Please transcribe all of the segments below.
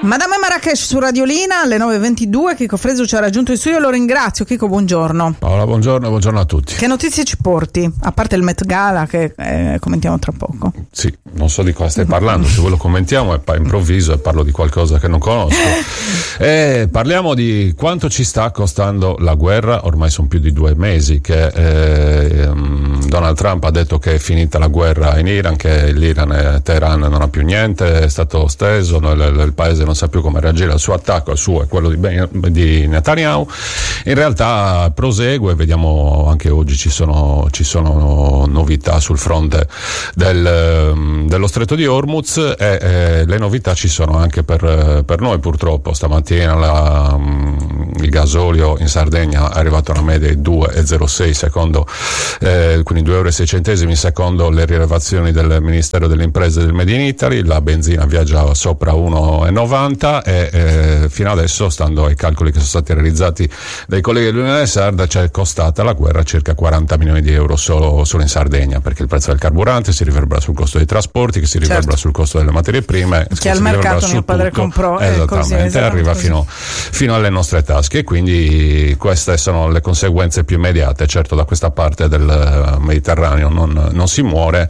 Madame Marrakesh su Radiolina alle 9:22. Chico Fresu ci ha raggiunto in studio, lo ringrazio. Chico, buongiorno. Paola, buongiorno a tutti. Che notizie ci porti? A parte il Met Gala che commentiamo tra poco. Sì, non so di cosa stai parlando, se voi lo commentiamo è improvviso e parlo di qualcosa che non conosco. Parliamo di quanto ci sta costando la guerra. Ormai sono più di 2 mesi che Donald Trump ha detto che è finita la guerra in Iran, che l'Iran e Teheran non ha più niente, è stato steso, il paese non sa più come reagire al suo attacco, al suo e quello di Netanyahu. In realtà prosegue, vediamo anche oggi ci sono novità sul fronte dello stretto di Hormuz e le novità ci sono anche per noi purtroppo. Stamattina il gasolio in Sardegna è arrivato a una media di 2,06 secondo quindi 2,06 euro secondo le rilevazioni del Ministero delle Imprese del Made in Italy. La benzina viaggia sopra 1,90 e fino adesso, stando ai calcoli che sono stati realizzati dai colleghi dell'Unione Sarda, c'è costata la guerra circa 40 milioni di euro solo in Sardegna, perché il prezzo del carburante si riverbera sul costo dei trasporti, che si riverbera sul costo delle materie prime, che al mercato mio padre comprò esattamente, arriva fino alle nostre tasche, e quindi queste sono le conseguenze più immediate. Certo, da questa parte del Mediterraneo non si muore,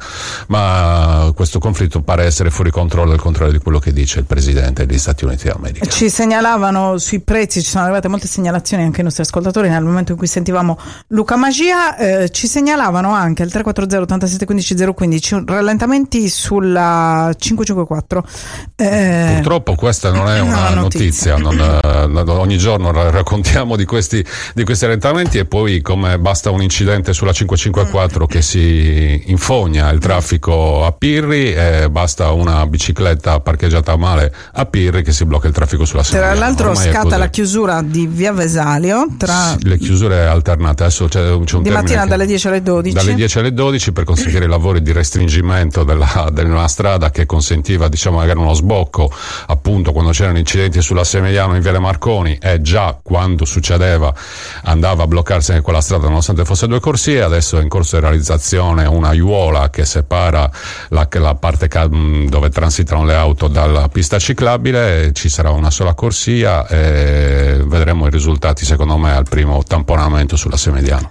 ma questo conflitto pare essere fuori controllo, al contrario di quello che dice il presidente degli Stati Uniti d'America. Ci segnalavano sui prezzi, ci sono arrivate molte segnalazioni anche ai nostri ascoltatori nel momento in cui sentivamo Luca Magia. Ci segnalavano anche al 340 87 15 015 rallentamenti sulla 554. Purtroppo questa non è una notizia. Ogni giorno raccontiamo di questi rallentamenti, e poi come basta un incidente sulla 554 che si infogna il traffico a Pirri, e basta una bicicletta parcheggiata male a Pirri che si blocca il traffico sulla Senigallia. Tra l'altro scatta la chiusura di via Vesalio le chiusure alternate. Adesso c'è un di mattina dalle 10 alle 12. Dalle 10 alle 12 per consentire i lavori di restringimento della strada, che consentiva magari uno sbocco appunto quando c'erano incidenti sulla Semigliano in Viale Marconi, e già quando succedeva andava a bloccarsi anche quella strada nonostante fosse 2 corsie. Adesso è in corso di realizzazione una aiuola che separa la parte dove transitano le auto dalla pista ciclabile. Ci sarà una sola corsia e vedremo i risultati secondo me al primo tamponamento sulla Semediano.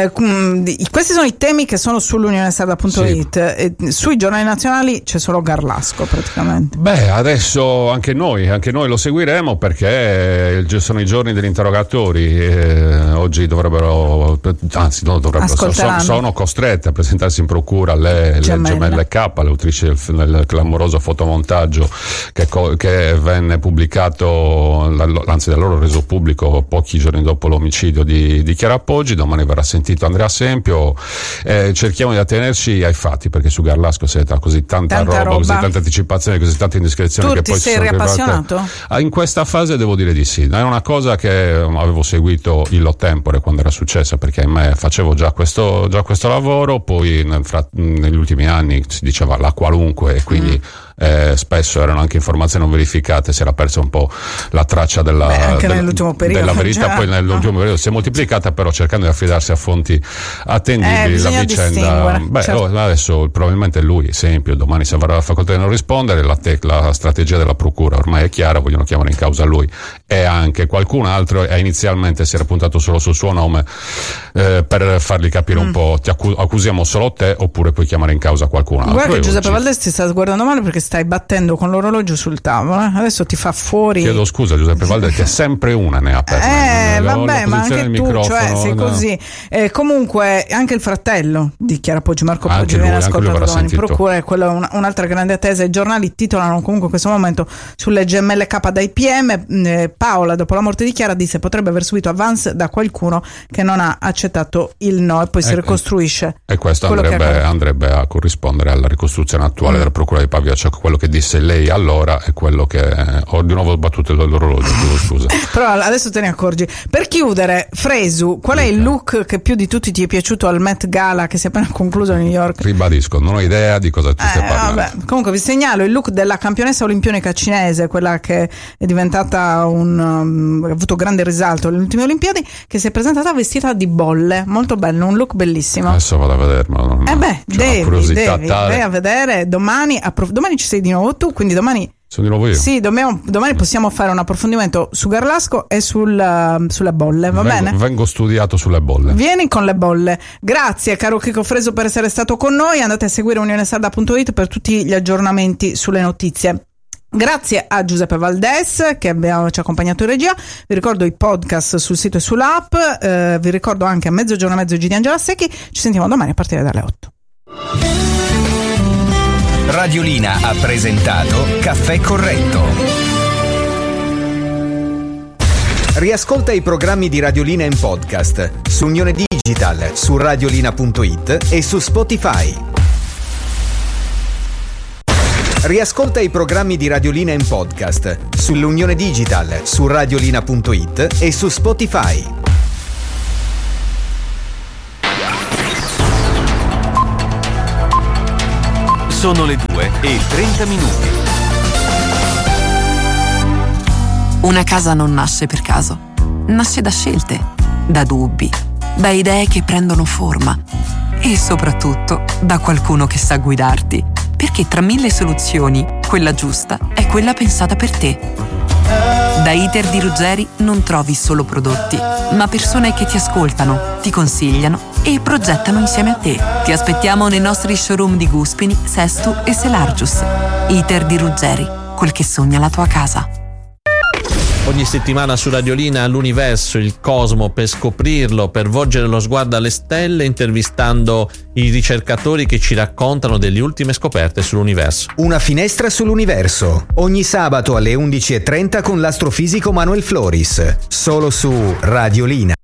Questi sono i temi che sono sull'unionesarda.it. Sì. Sui giornali nazionali c'è solo Garlasco praticamente. Adesso anche noi lo seguiremo, perché sono i giorni degli interrogatori. Oggi sono costrette a presentarsi in procura le gemelle K, le autrici del clamoroso fotomontaggio che venne pubblicato, anzi da loro reso pubblico pochi giorni dopo l'omicidio di Chiara Poggi. Domani verrà sentito Andrea Sempio. Cerchiamo di attenerci ai fatti, perché su Garlasco si è così tanta roba, così tante anticipazioni, così tante indiscrezioni. Tu che ti poi sei riappassionato? In questa fase devo dire di sì. È una cosa che avevo seguito illo tempore quando era successa, perché ahimè facevo già questo lavoro, poi negli ultimi anni si diceva la qualunque, e quindi spesso erano anche informazioni non verificate, si era persa un po' la traccia nell'ultimo periodo, della verità. Poi nell'ultimo periodo si è moltiplicata, però cercando di affidarsi a fonti attendibili. La vicenda certo. Adesso probabilmente lui, esempio, domani se avrà la facoltà di non rispondere, la strategia della procura ormai è chiara, vogliono chiamare in causa lui e anche qualcun altro, e inizialmente si era puntato solo sul suo nome per fargli capire un po': ti accusiamo solo te, oppure puoi chiamare in causa qualcun altro. Guarda che Giuseppe Valdés ti sta guardando male, perché stai battendo con l'orologio sul tavolo, adesso ti fa fuori. Chiedo scusa Giuseppe Valdés, che sempre una ne ha per me. Vabbè, ma anche tu, sei così. Comunque anche il fratello di Chiara Poggi, Marco Poggi, viene ascoltato domani in procura, e quella è un'altra grande attesa. I giornali titolano comunque in questo momento sulle gemelle K da IPM. Paola, dopo la morte di Chiara, disse potrebbe aver subito avance da qualcuno che non ha accettato il no, e poi si ricostruisce. E questo andrebbe a corrispondere alla ricostruzione attuale della procura di Pavia, cioè quello che disse lei allora è quello che ho di nuovo battuto l'orologio, scusa. Però adesso te ne accorgi. Per chiudere, Fresu, qual è il look che più di tutti ti è piaciuto al Met Gala che si è appena concluso a New York? Ribadisco, non ho idea di cosa tu stai parlando. Comunque vi segnalo il look della campionessa olimpionica cinese, quella che è diventata ha avuto grande risalto alle ultime Olimpiadi, che si è presentata vestita di bolle, molto bello, un look bellissimo. Adesso vado a vedermelo. Devi a vedere domani ci sei di nuovo tu, quindi domani Sono di nuovo io. Sì, domani possiamo fare un approfondimento su Garlasco e sulle bolle, va bene? Vengo studiato sulle bolle. Vieni con le bolle. Grazie caro Chico Freso per essere stato con noi. Andate a seguire unionesarda.it per tutti gli aggiornamenti sulle notizie. Grazie a Giuseppe Valdes che ci ha accompagnato in regia. Vi ricordo i podcast sul sito e sull'app. Vi ricordo anche a Mezzogiorno e Mezzo di Angela Secchi. Ci sentiamo domani a partire dalle 8. Radiolina ha presentato Caffè Corretto. Riascolta i programmi di Radiolina in podcast su Unione Digital, su radiolina.it e su Spotify. Riascolta i programmi di Radiolina in podcast sull'Unione Digital, su radiolina.it e su Spotify. Sono le 2:30. Una casa non nasce per caso, nasce da scelte, da dubbi, da idee che prendono forma e soprattutto da qualcuno che sa guidarti, perché tra 1000 soluzioni, quella giusta è quella pensata per te. Da Iter di Ruggeri non trovi solo prodotti, ma persone che ti ascoltano, ti consigliano e progettano insieme a te. Ti aspettiamo nei nostri showroom di Guspini, Sestu e Selargius. Iter di Ruggeri, quel che sogna la tua casa. Ogni settimana su Radiolina l'universo, il cosmo, per scoprirlo, per volgere lo sguardo alle stelle, intervistando i ricercatori che ci raccontano delle ultime scoperte sull'universo. Una finestra sull'universo, ogni sabato alle 11:30 con l'astrofisico Manuel Floris, solo su Radiolina.